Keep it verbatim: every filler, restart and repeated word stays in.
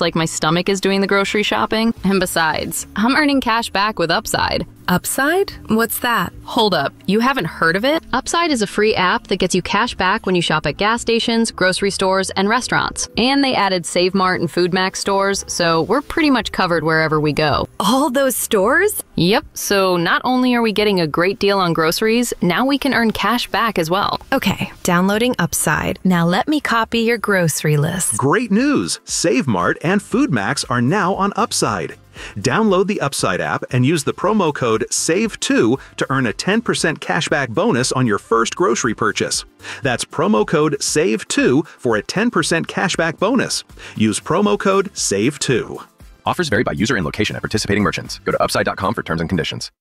it's like my stomach is doing the grocery shopping. And besides, I'm earning cash back with Upside. Upside? What's that? Hold up, you haven't heard of it? Upside is a free app that gets you cash back when you shop at gas stations, grocery stores, and restaurants. And they added Save Mart and FoodMax stores, so we're pretty much covered wherever we go. All those stores? Yep, so not only are we getting a great deal on groceries, now we can earn cash back as well. Okay, downloading Upside. Now let me copy your grocery list. Great news! Save Mart and FoodMax are now on Upside. Download the Upside app and use the promo code save two to earn a ten percent cashback bonus on your first grocery purchase. That's promo code save two for a ten percent cashback bonus. Use promo code save two. Offers vary by user and location at participating merchants. Go to upside dot com for terms and conditions.